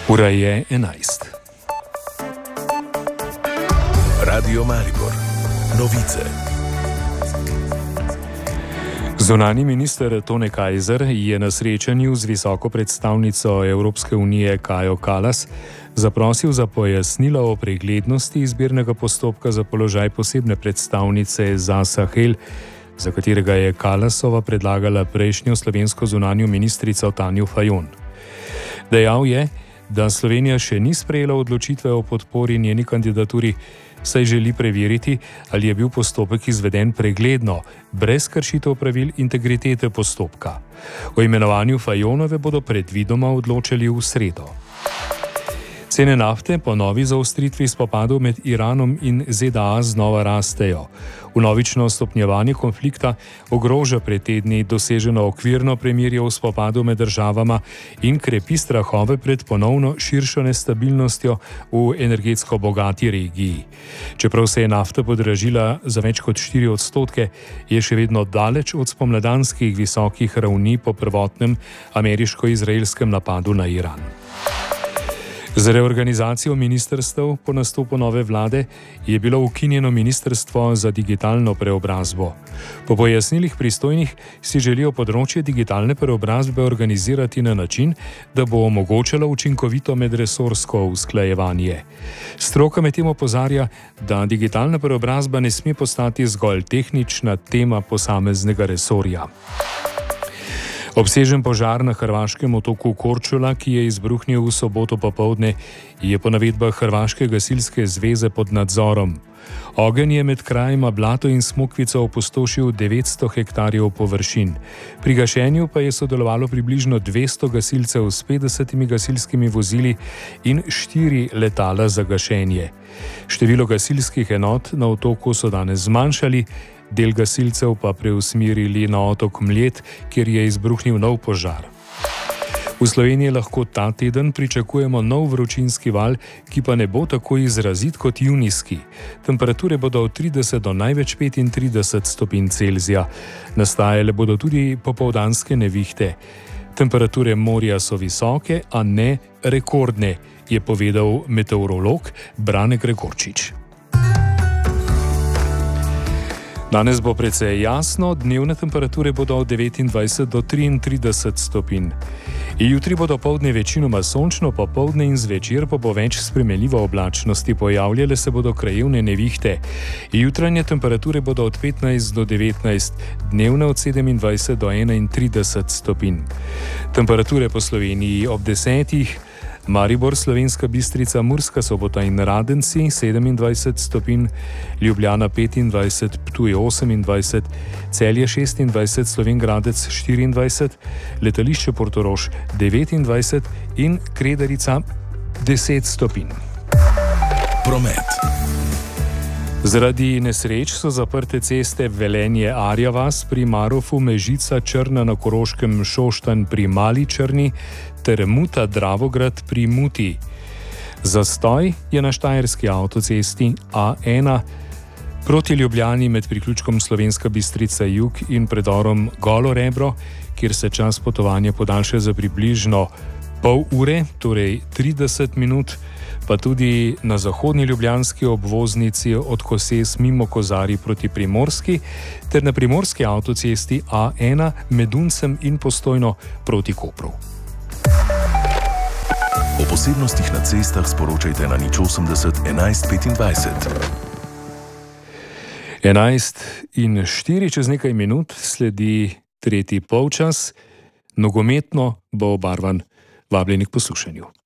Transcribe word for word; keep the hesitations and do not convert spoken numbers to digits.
Ura je enajst. Radio Maribor. Novice. Zunanji minister Tone Kajzer je na srečanju z visoko predstavnico Evropske unije Kajo Kallas zaprosil za pojasnila o preglednosti izbirnega postopka za položaj posebne predstavnice za Sahel, za katerega je Kallasova predlagala prejšnjo slovensko zunanjo ministrico Tanjo Fajon. Dejal je, da Slovenija še ni sprejela odločitve o podpori njeni kandidaturi, saj želi preveriti, ali je bil postopek izveden pregledno, brez kršitev pravil integritete postopka. O imenovanju Fajonove bodo predvidoma odločili v sredo. Cene nafte po novi zaostritvi spopadov med Iranom in ZDA znova rastejo. Vnovično stopnjevanje konflikta ogroža pred tedni doseženo okvirno premirje v spopadu med državama in krepi strahove pred ponovno širšo nestabilnostjo v energetsko bogati regiji. Čeprav se je nafta podražila za več kot štiri odstotke, je še vedno daleč od spomladanskih visokih ravni po prvotnem ameriško-izraelskem napadu na Iran. Z reorganizacijo ministrstev po nastopu nove vlade je bilo ukinjeno Ministrstvo za digitalno preobrazbo. Po pojasnilih pristojnih si želijo področje digitalne preobrazbe organizirati na način, da bo omogočalo učinkovito medresorsko usklajevanje. Stroka medtem opozarja, da digitalna preobrazba ne sme postati zgolj tehnična tema posameznega resorja. Obsežen požar na hrvaškem otoku Korčula, ki je izbruhnil v soboto popoldne, je po navedbah Hrvaške gasilske zveze pod nadzorom. Ogenj je med krajima Blato in Smokvico opustošil devetsto hektarjev površin. Pri gašenju pa je sodelovalo približno dvesto gasilcev s petdesetimi gasilskimi vozili in štiri letala za gašenje. Število gasilskih enot na otoku so danes zmanjšali, del gasilcev pa preusmerili na otok Mljet, kjer je izbruhnil nov požar. V Sloveniji lahko ta teden pričakujemo nov vročinski val, ki pa ne bo tako izrazit kot junijski. Temperature bodo od trideset do največ petintrideset stopinj Celzija. Nastajale bodo tudi popoldanske nevihte. Temperature morja so visoke, a ne rekordne, je povedal meteorolog Brane Gregorčič. Danes bo precej jasno, dnevne temperature bodo od devetindvajset do triintrideset stopinj. Jutri bo dopoldne večinoma sončno, popoldne in zvečer pa bo več spremenljivo oblačnosti, pojavljale se bodo krajevne nevihte. Jutranje temperature bodo od petnajst do devetnajst, dnevne od sedemindvajset do enaintrideset stopinj. Temperature po Sloveniji ob desetih. Maribor, Slovenska Bistrica, Murska Sobota in Radenci sedemindvajset stopinj, Ljubljana petindvajset, Ptuj osemindvajset, Celje šestindvajset, Slovenj Gradec štiriindvajset, Letališče Portorož devetindvajset in Kredarica deset stopinj. Promet. Zaradi nesreč so zaprte ceste Velenje-Arja vas pri Marofu, Mežica, Črna na Koroškem, Šoštanj pri Mali Črni ter Muta-Dravograd pri Muti. Zastoj je na štajerski avtocesti A ena proti Ljubljani med priključkom Slovenska Bistrica jug in predorom Golo Rebro, kjer se čas potovanja podaljša za približno pol ure, torej trideset minut, pa tudi na zahodni ljubljanski obvoznici od Koses mimo Kozarij proti Primorski ter na primorski avtocesti A ena med Duncem in Postojno proti Kopru. O posebnostih na cestah sporočajte na nič osemdeset enajst petindvajset. enajst in štiri, čez nekaj minut sledi tretji polčas, nogometno bo obarvan. Vabljeni k poslušanju.